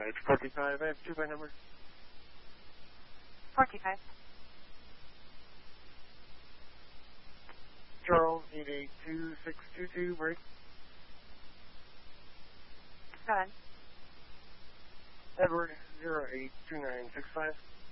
it's 45. I have 2 by number. 45. Charles, 882622, break. Go ahead. Edward, 082965.